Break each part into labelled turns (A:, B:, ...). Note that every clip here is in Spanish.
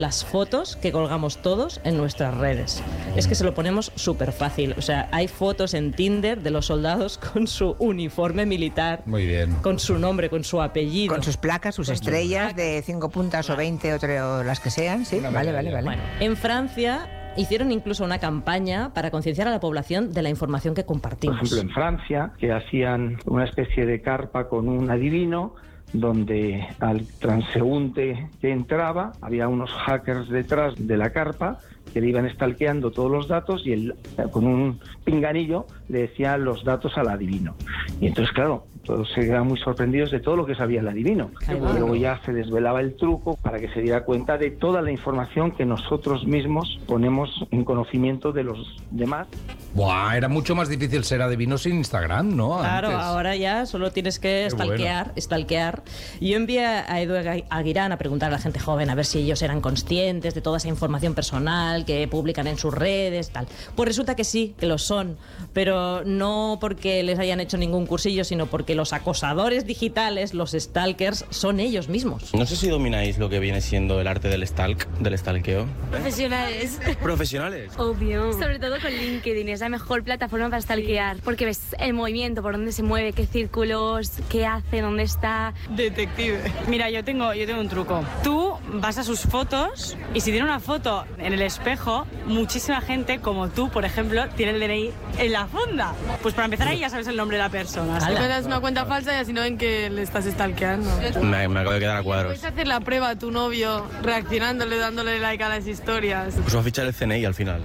A: las fotos que colgamos todos en nuestras redes. Es que se lo ponemos súper fácil. O sea, hay fotos en Tinder de los soldados con su uniforme militar.
B: Muy bien.
A: Con su nombre, con su apellido.
C: Con sus placas, sus estrellas de 5 puntas o 20 o las que sean. Sí, vale.
A: Bueno, en Francia hicieron incluso una campaña para concienciar a la población de la información que compartimos.
D: Por ejemplo, en Francia, que hacían una especie de carpa con un adivino, donde al transeúnte que entraba había unos hackers detrás de la carpa que le iban stalkeando todos los datos y él con un pinganillo le decía los datos al adivino. Y entonces, claro, todos se quedaban muy sorprendidos de todo lo que sabía el adivino. Y luego ya se desvelaba el truco para que se diera cuenta de toda la información que nosotros mismos ponemos en conocimiento de los demás.
B: Buah, era mucho más difícil ser adivino sin Instagram, ¿no?
A: Claro,
B: Antes.
A: ahora ya solo tienes que stalkear. Yo envié a Edu Aguirán a preguntar a la gente joven a ver si ellos eran conscientes de toda esa información personal que publican en sus redes, tal. Pues resulta que sí, que lo son, pero no porque les hayan hecho ningún cursillo, sino porque los acosadores digitales, los stalkers, son ellos mismos.
E: No sé si domináis lo que viene siendo el arte del stalkeo.
F: Profesionales.
E: ¿Profesionales?
F: Obvio. Sobre todo con LinkedIn, es la mejor plataforma para stalkear, porque ves el movimiento, por dónde se mueve, qué círculos, qué hace, dónde está.
G: Detective. Mira, yo tengo un truco. Tú vas a sus fotos y si tiene una foto en el espejo, muchísima gente, como tú, por ejemplo, tiene el DNI en la funda. Pues para empezar ahí ya sabes el nombre de la persona.
H: Si das una cuenta falsa y así no ven que le estás stalkeando.
E: Me acabo de quedar a cuadros.
H: Puedes hacer la prueba a tu novio reaccionándole, dándole like a las historias.
E: Pues va a fichar el CNI al final.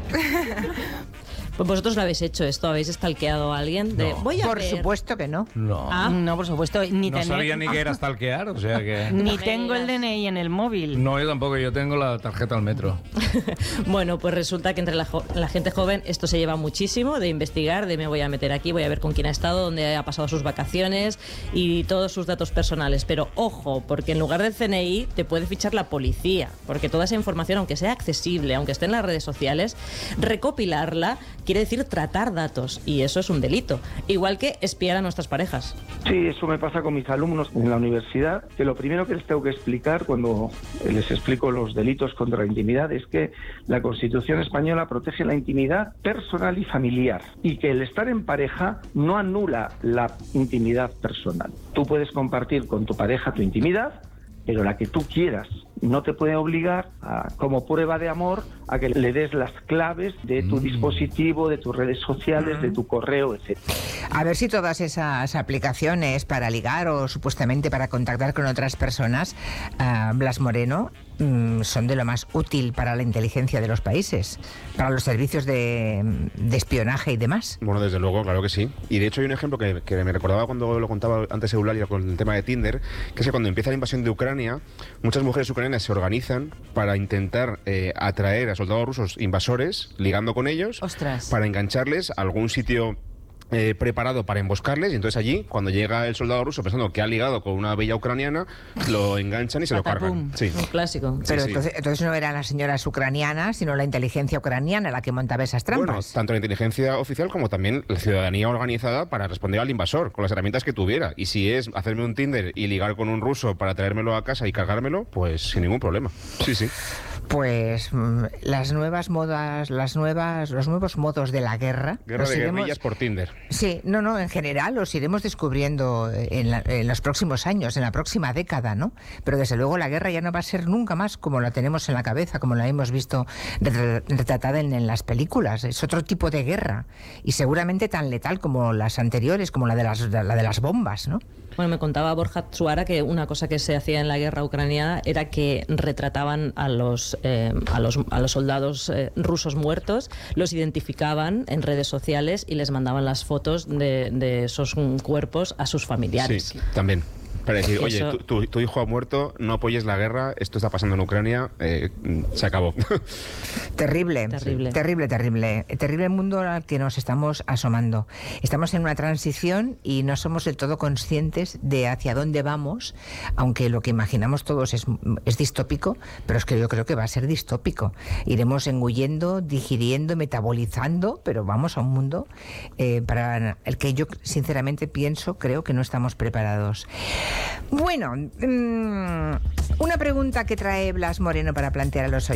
A: Pues vosotros lo habéis hecho esto, habéis stalkeado a alguien.
C: Por supuesto que no.
B: No.
I: No, por supuesto.
B: No sabía ni que era stalkear, o sea que...
I: Ni tengo el DNI en el móvil.
B: No, yo tampoco, yo tengo la tarjeta al metro.
A: Bueno, pues resulta que entre la gente joven esto se lleva muchísimo, de investigar, de me voy a meter aquí, voy a ver con quién ha estado, dónde ha pasado sus vacaciones y todos sus datos personales. Pero ojo, porque en lugar del CNI te puede fichar la policía, porque toda esa información, aunque sea accesible, aunque esté en las redes sociales, recopilarla quiere decir tratar datos, y eso es un delito. Igual que espiar a nuestras parejas.
D: Sí, eso me pasa con mis alumnos en la universidad, que lo primero que les tengo que explicar cuando les explico los delitos contra la intimidad es que la Constitución española protege la intimidad personal y familiar, y que el estar en pareja no anula la intimidad personal. Tú puedes compartir con tu pareja tu intimidad, pero la que tú quieras. No te puede obligar, como prueba de amor, a que le des las claves de tu dispositivo, de tus redes sociales, de tu correo, etc.
C: A ver si todas esas aplicaciones para ligar o supuestamente para contactar con otras personas, Blas Moreno, son de lo más útil para la inteligencia de los países, para los servicios de espionaje y demás.
J: Bueno, desde luego, claro que sí. Y de hecho hay un ejemplo que me recordaba cuando lo contaba antes Eulalia con el tema de Tinder, que es que cuando empieza la invasión de Ucrania, muchas mujeres ucranianas se organizan para intentar atraer a soldados rusos invasores, ligando con ellos, para engancharles a algún sitio preparado para emboscarles, y entonces allí, cuando llega el soldado ruso pensando que ha ligado con una bella ucraniana, lo enganchan y se lo cargan. Sí.
A: Un clásico.
C: Pero
J: sí,
C: entonces no eran las señoras ucranianas, sino la inteligencia ucraniana la que montaba esas trampas.
J: Bueno, tanto la inteligencia oficial como también la ciudadanía organizada para responder al invasor, con las herramientas que tuviera. Y si es hacerme un Tinder y ligar con un ruso para traérmelo a casa y cargármelo, pues sin ningún problema. Sí, sí.
C: Pues las nuevas modas, los nuevos modos de la guerra.
J: Guerra de guerrillas por Tinder.
C: Sí, no, en general los iremos descubriendo en los próximos años, en la próxima década, ¿no? Pero desde luego la guerra ya no va a ser nunca más como la tenemos en la cabeza, como la hemos visto retratada en las películas. Es otro tipo de guerra y seguramente tan letal como las anteriores, como la de las bombas, ¿no?
A: Bueno, me contaba Borja Tsuara que una cosa que se hacía en la guerra ucraniana era que retrataban a los soldados rusos muertos, los identificaban en redes sociales y les mandaban las fotos de esos cuerpos a sus familiares.
J: Sí, también. Para decir, oye,
A: Eso...
J: tu hijo ha muerto, no apoyes la guerra, esto está pasando en Ucrania, se acabó.
C: Terrible. Terrible mundo al que nos estamos asomando. Estamos en una transición y no somos del todo conscientes de hacia dónde vamos, aunque lo que imaginamos todos es distópico, pero es que yo creo que va a ser distópico. Iremos engullendo, digiriendo, metabolizando, pero vamos a un mundo para el que yo sinceramente creo que no estamos preparados. Bueno, una pregunta que trae Blas Moreno para plantear a los